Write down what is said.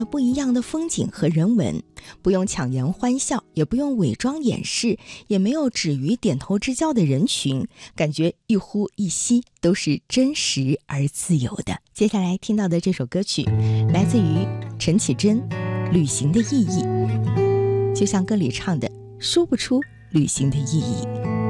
不一样的风景和人文，不用强颜欢笑，也不用伪装掩饰，也没有止于点头之交的人群，感觉一呼一吸都是真实而自由的。接下来听到的这首歌曲来自于陈绮贞，《旅行的意义》，就像歌里唱的，说不出旅行的意义。